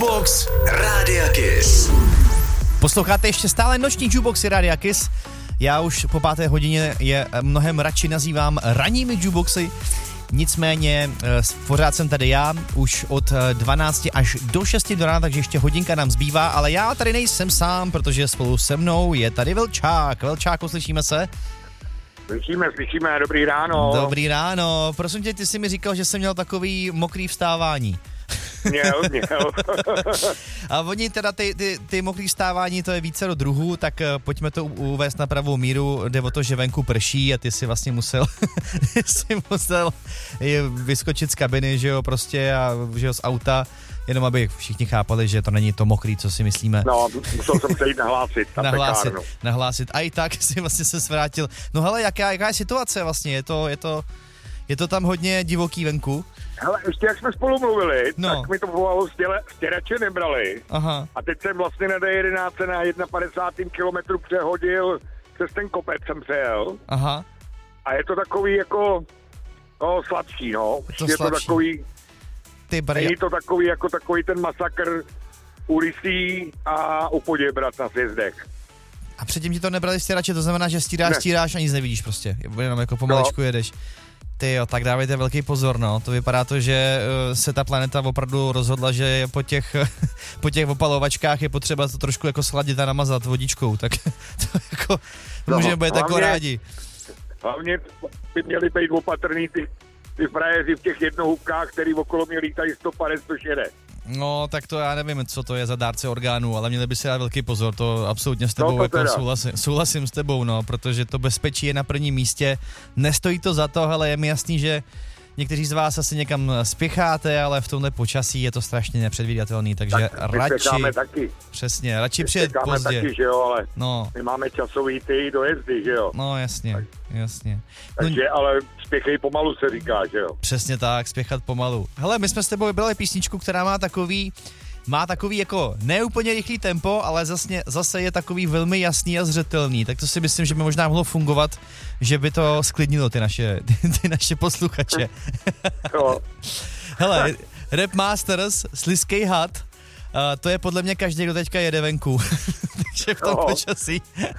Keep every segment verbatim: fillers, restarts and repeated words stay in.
Jukebox Rádia Kiss. Posloucháte ještě stále noční Jukeboxy Rádia Kiss. Já už po páté hodině je mnohem radši nazývám ranními Jukeboxy. Nicméně pořád jsem tady já, už od dvanácti až do šesti do rána, takže ještě hodinka nám zbývá, ale já tady nejsem sám, protože spolu se mnou je tady Vlčák. Vlčáku, slyšíme se? Slyšíme, slyšíme, dobrý ráno. Dobrý ráno, prosím tě, ty jsi mi říkal, že jsem měl takový mokrý vstávání. Měl, měl. A oni teda ty, ty, ty mokrý vstávání, to je vícero druhů, tak pojďme to uvést na pravou míru. Jde o to, že venku prší a ty si vlastně musel si musel vyskočit z kabiny, že jo, prostě a že jo, z auta, jenom aby všichni chápali, že to není to mokrý, co si myslíme. No, musel jsem se jít nahlásit na nahlásit, pekárnu. Nahlásit. A i tak si vlastně se svrátil. No hele, jaká, jaká je situace vlastně? Je to, je to, je to tam hodně divoký venku? Hele, ještě jak jsme spolu mluvili, no. tak mi to volalo stěle, stěrače nebrali. Aha. A teď jsem vlastně na D jedenáct na padesát jedna kilometru přehodil, přes ten kopec jsem přejel. Aha. A je to takový jako, no, slabší, no. Je to, je to takový, Ty bari... není to takový jako takový ten masakr u Lisí a u Poděbrat na sjezdech. A předtím ti to nebrali stěrače, to znamená, že stíráš, ne. stíráš a nic nevidíš prostě. Jenom jako pomalečku no. jedeš. Ty jo, tak dávejte velký pozor, no. To vypadá to, že uh, se ta planeta opravdu rozhodla, že po těch, po těch opalovačkách je potřeba to trošku jako sladit a namazat vodičkou, tak to jako no, můžeme být jako rádi. Hlavně by měli být opatrný ty, ty frajeři v těch jednohubkách, který okolo mě lítají sto padesát, sto šedesát. No, tak to já nevím, co to je za dárce orgánů, ale měli by si dát velký pozor, to absolutně s tebou no, jako souhlasím, souhlasím s tebou, no, protože to bezpečí je na prvním místě, nestojí to za to, ale je mi jasný, že někteří z vás asi někam spěcháte, ale v tomhle počasí je to strašně nepředvídatelný, takže tak radši, taky. Přesně, radši přijet pozdě. Taky, že jo, ale no. my máme časový ty dojezdy, že jo. No, jasně, tak. jasně. Takže, no, ale spěchej pomalu se říká, že jo. Přesně tak, spěchat pomalu. Hele, my jsme s tebou vybrali písničku, která má takový, má takový jako neúplně rychlý tempo, ale zase, zase je takový velmi jasný a zřetelný, tak to si myslím, že by možná mohlo fungovat, že by to sklidnilo ty naše, ty, ty naše posluchače. No. Hele, Rap Masters, Slizký had, uh, to je podle mě každý, kdo teďka jede venku, takže v tom no. počasí.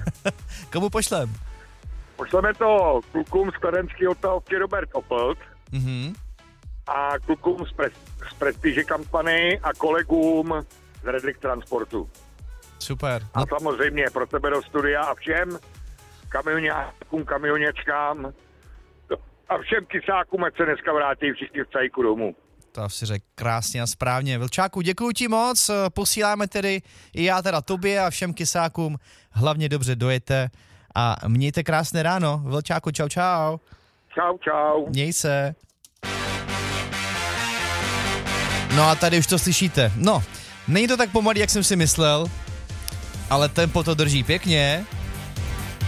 Komu pošlem? Pošleme to klukům z kladenský odtahovky Robert Opelt Mhm. a klukům z, pre, z Prestige kampany a kolegům z Redlick Transportu. Super. A no. samozřejmě pro tebe do studia a všem kamionákům, kamionečkám a všem kysákům, ať se dneska vrátí všichni v cajku domů. To asi řekl krásně a správně. Vlčáku, děkuji ti moc, posíláme tedy i já teda tobě a všem kysákům, hlavně dobře dojete a mějte krásné ráno. Vlčáku, čau, čau. Čau, čau. Měj se. No a tady už to slyšíte. No, není to tak pomalý, jak jsem si myslel, ale tempo to drží pěkně.